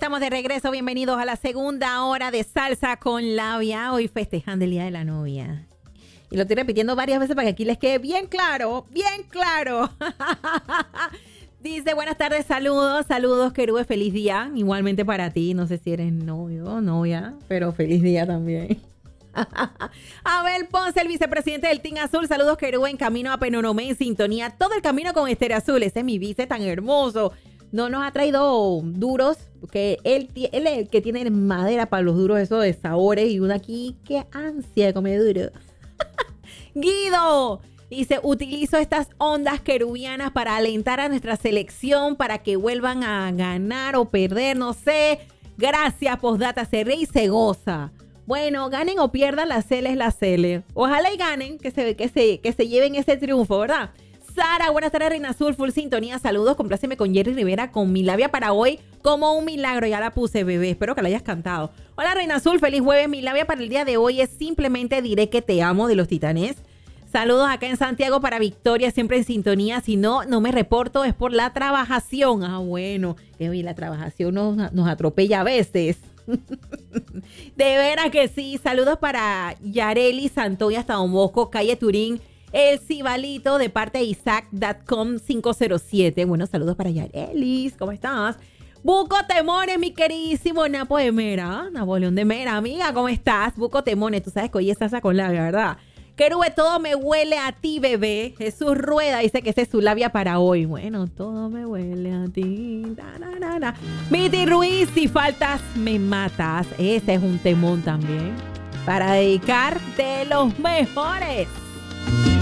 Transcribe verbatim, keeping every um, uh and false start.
estamos de regreso. Bienvenidos a la segunda hora de Salsa con Labia. Hoy festejando el Día de la Novia. Y lo estoy repitiendo varias veces para que aquí les quede bien claro, bien claro. Dice, buenas tardes, saludos, saludos, Querube, feliz día. Igualmente para ti, no sé si eres novio o novia, pero feliz día también. Abel Ponce, el vicepresidente del Team Azul. Saludos, Querube, en camino a Penonomé, en sintonía. Todo el camino con Estéreo Azul. Ese es mi vice tan hermoso. No nos ha traído duros, porque él, él es el que tiene madera para los duros esos de sabores. Y uno aquí, qué ansia de comer duro. Guido dice, utilizo estas ondas querubianas para alentar a nuestra selección para que vuelvan a ganar o perder, no sé. Gracias, postdata, se ríe y se goza. Bueno, ganen o pierdan, la Cele es la Cele. Ojalá y ganen, que se, que se, que se lleven ese triunfo, ¿verdad? Sara, buenas tardes, Reina Azul, full sintonía, saludos, compláceme con Jerry Rivera, con mi labia para hoy, como un milagro, ya la puse, bebé, espero que la hayas cantado. Hola, Reina Azul, feliz jueves, mi labia para el día de hoy es simplemente diré que te amo de los Titanes. Saludos acá en Santiago para Victoria, siempre en sintonía, si no, no me reporto, es por la trabajación. Ah, bueno, que hoy la trabajación nos, nos atropella a veces. De veras que sí, saludos para Yareli Santoya hasta Don Bosco, calle Turín. El Cibalito de parte de Isaac punto com cinco cero siete. Bueno, saludos para Yarelis. ¿Cómo estás? Buco Temones, mi queridísimo Napo de Mera. Napoleón de Mera, amiga, ¿cómo estás? Buco Temones, tú sabes que hoy es salsa con labia, ¿verdad? Querube, todo me huele a ti, bebé. Jesús Rueda dice que esa es su labia para hoy. Bueno, todo me huele a ti. Da, da, da, da. Miti Ruiz, si faltas, me matas. Ese es un temón también. Para dedicar de los mejores.